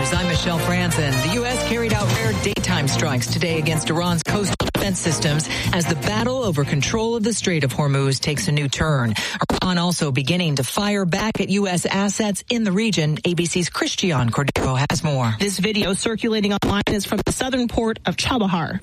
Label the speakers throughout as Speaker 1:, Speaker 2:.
Speaker 1: News. I'm Michelle Franzen. The U.S. carried out rare daytime strikes today against Iran's coastal defense systems as the battle over control of the Strait of Hormuz takes a new turn. Iran also beginning to fire back at U.S. assets in the region. ABC's Christian Cordero has more.
Speaker 2: This video circulating online is from the southern port of Chabahar.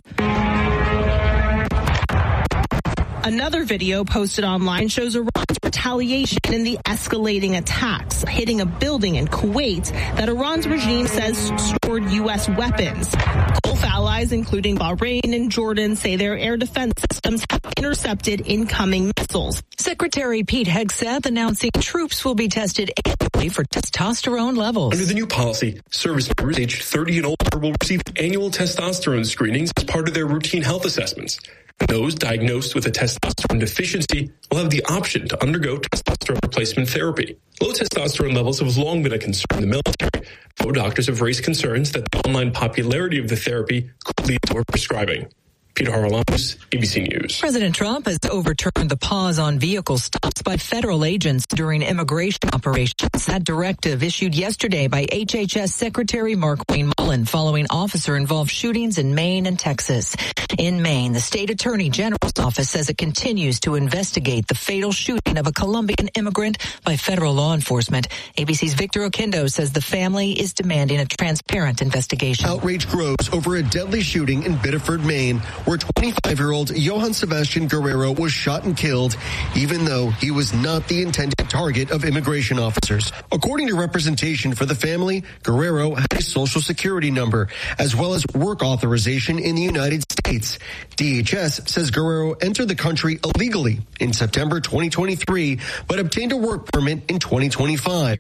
Speaker 2: Another video posted online shows Iran's retaliation in the escalating attacks, hitting a building in Kuwait that Iran's regime says stored U.S. weapons. Gulf allies, including Bahrain and Jordan, say their air defense systems have intercepted incoming missiles.
Speaker 1: Secretary Pete Hegseth announcing troops will be tested annually for testosterone levels.
Speaker 3: Under the new policy, service members aged 30 and older will receive annual testosterone screenings as part of their routine health assessments. Those diagnosed with a testosterone deficiency will have the option to undergo testosterone replacement therapy. Low testosterone levels have long been a concern in the military, though doctors have raised concerns that the online popularity of the therapy could lead to overprescribing. Peter Haralanos, ABC News.
Speaker 1: President Trump has overturned the pause on vehicle stops by federal agents during immigration operations. That directive issued yesterday by HHS Secretary Mark Wayne Mullen following officer-involved shootings in Maine and Texas. In Maine, the state attorney general's office says it continues to investigate the fatal shooting of a Colombian immigrant by federal law enforcement. ABC's Victor Oquendo says the family is demanding a transparent investigation.
Speaker 4: Outrage grows over a deadly shooting in Biddeford, Maine, where 25-year-old Johan Sebastian Guerrero was shot and killed, even though he was not the intended target of immigration officers. According to representation for the family, Guerrero had a social security number, as well as work authorization in the United States. DHS says Guerrero entered the country illegally in September 2023, but obtained a work permit in 2025.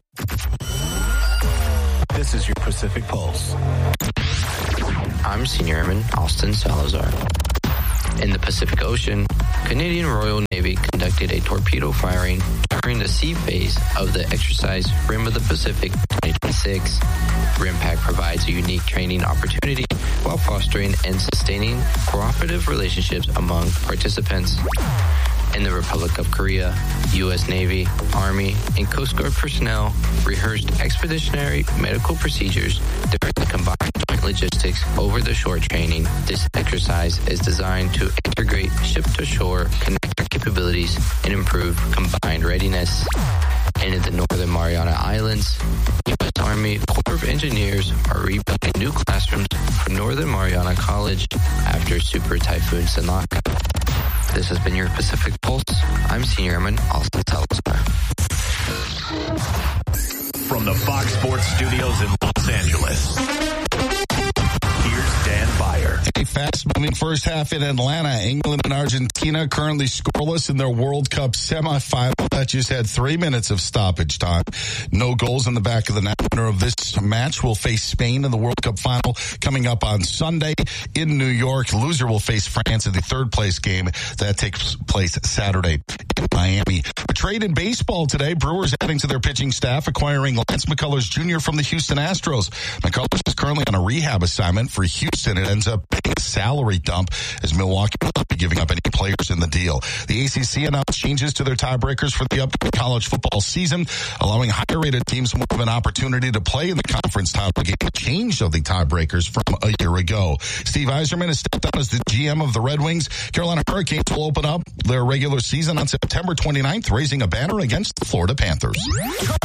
Speaker 5: This is your Pacific Pulse.
Speaker 6: I'm Senior Airman Austin Salazar. In the Pacific Ocean, Canadian Royal Navy conducted a torpedo firing during the sea phase of the exercise Rim of the Pacific 2026. RIMPAC provides a unique training opportunity while fostering and sustaining cooperative relationships among participants. In the Republic of Korea, U.S. Navy, Army, and Coast Guard personnel rehearsed expeditionary medical procedures during the combined joint logistics over-the-shore training. This exercise is designed to integrate ship-to-shore connector capabilities and improve combined readiness. And in the Northern Mariana Islands, U.S. Army Corps of Engineers are rebuilding new classrooms for Northern Mariana College after Super Typhoon Sinlaku. This has been your Pacific Pulse. I'm Senior Airman Austin Salazar.
Speaker 5: From the Fox Sports Studios in Los Angeles, here's Dan Byer.
Speaker 7: A fast-moving first half in Atlanta. England and Argentina currently scoreless in their World Cup semifinal. That just had 3 minutes of stoppage time. No goals in the back of the net. Winner of this match will face Spain in the World Cup final coming up on Sunday in New York. Loser will face France in the third-place game. That takes place Saturday in Miami. A trade in baseball today. Brewers adding to their pitching staff, acquiring Lance McCullers Jr. from the Houston Astros. McCullers is currently on a rehab assignment for Houston. It ends up paying a salary dump as Milwaukee will not be giving up any players in the deal. The ACC announced changes to their tiebreakers for the upcoming college football season, allowing higher-rated teams more of an opportunity to play in the conference title game. A change of the tiebreakers from a year ago. Steve Yzerman has stepped down as the GM of the Red Wings. Carolina Hurricanes will open up their regular season on September 29th, raising a banner against the Florida Panthers.